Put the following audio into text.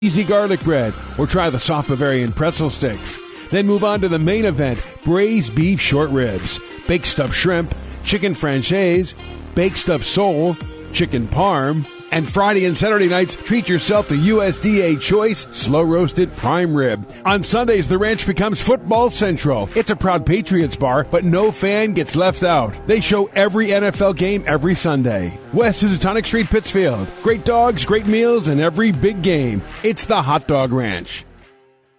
easy garlic bread, or try the soft Bavarian pretzel sticks. Then move on to the main event, braised beef short ribs, baked stuffed shrimp, chicken franchise, baked stuffed sole, chicken parm, and Friday and Saturday nights, treat yourself to USDA Choice Slow Roasted Prime Rib. On Sundays, the ranch becomes Football Central. It's a proud Patriots bar, but no fan gets left out. They show every NFL game every Sunday. West Housatonic Street, Pittsfield. Great dogs, great meals, and every big game. It's the Hot Dog Ranch.